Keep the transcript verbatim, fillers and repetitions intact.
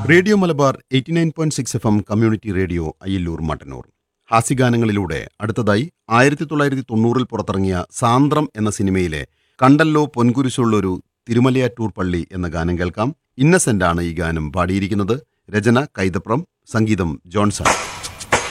Radio Malabar eighty nine point six F M community radio Ayyallur Mattannur. ഹാസ്യഗാനങ്ങളിലൂടെ അടുത്തതായി ആയിരത്തി തൊള്ളായിരത്തി തൊണ്ണൂറിൽ പുറത്തിറങ്ങിയ സാന്ദ്രം എന്ന സിനിമയിലെ കണ്ടല്ലോ പൊൻകുരിശുള്ളൊരു തിരുമലയാറ്റൂർ പള്ളി എന്ന ഗാനം കേൾക്കാം. ഇന്നസെന്റാണ് ഈ ഗാനം പാടിയിരിക്കുന്നത്. രചന കൈതപ്രം, സംഗീതം ജോൺസൺ.